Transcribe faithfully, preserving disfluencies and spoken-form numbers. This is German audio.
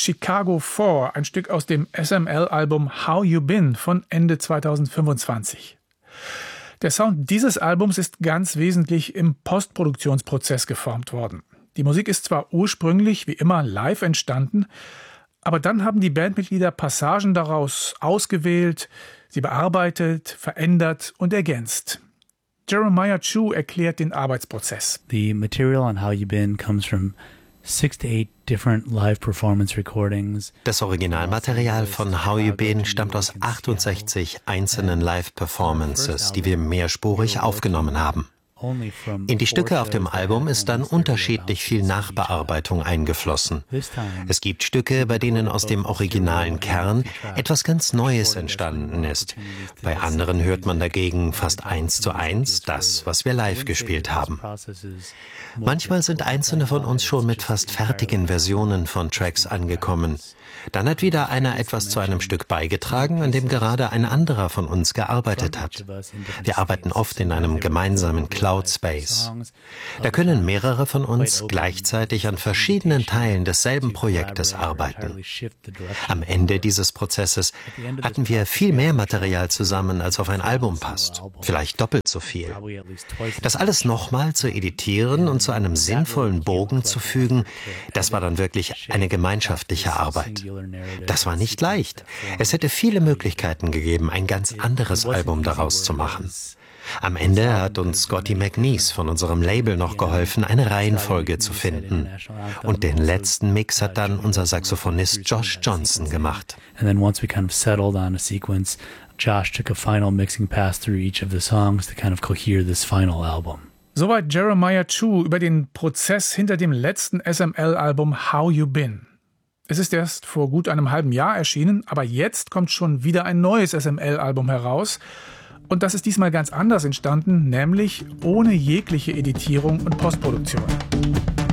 Chicago vier, ein Stück aus dem S M L-Album How You Been von Ende zweitausendfünfundzwanzig. Der Sound dieses Albums ist ganz wesentlich im Postproduktionsprozess geformt worden. Die Musik ist zwar ursprünglich wie immer live entstanden, aber dann haben die Bandmitglieder Passagen daraus ausgewählt, sie bearbeitet, verändert und ergänzt. Jeremiah Chu erklärt den Arbeitsprozess. The material on How You Been comes from six to eight different live performance recordings. Das Originalmaterial von How You Been stammt aus achtundsechzig einzelnen Live-Performances, die wir mehrspurig aufgenommen haben. In die Stücke auf dem Album ist dann unterschiedlich viel Nachbearbeitung eingeflossen. Es gibt Stücke, bei denen aus dem originalen Kern etwas ganz Neues entstanden ist. Bei anderen hört man dagegen fast eins zu eins das, was wir live gespielt haben. Manchmal sind einzelne von uns schon mit fast fertigen Versionen von Tracks angekommen. Dann hat wieder einer etwas zu einem Stück beigetragen, an dem gerade ein anderer von uns gearbeitet hat. Wir arbeiten oft in einem gemeinsamen Cloud Space. Da können mehrere von uns gleichzeitig an verschiedenen Teilen desselben Projektes arbeiten. Am Ende dieses Prozesses hatten wir viel mehr Material zusammen, als auf ein Album passt. Vielleicht doppelt so viel. Das alles nochmal zu editieren und zu einem sinnvollen Bogen zu fügen, das war dann wirklich eine gemeinschaftliche Arbeit. Das war nicht leicht. Es hätte viele Möglichkeiten gegeben, ein ganz anderes Album daraus zu machen. Am Ende hat uns Scotty McNeese von unserem Label noch geholfen, eine Reihenfolge zu finden. Und den letzten Mix hat dann unser Saxophonist Josh Johnson gemacht. And then once we kind of settled on a sequence, Josh took a final mixing pass through each of the songs to kind of cohere this final album. Soweit Jeremiah Chu über den Prozess hinter dem letzten S M L-Album How You Been. Es ist erst vor gut einem halben Jahr erschienen, aber jetzt kommt schon wieder ein neues S M L-Album heraus. Und das ist diesmal ganz anders entstanden, nämlich ohne jegliche Editierung und Postproduktion.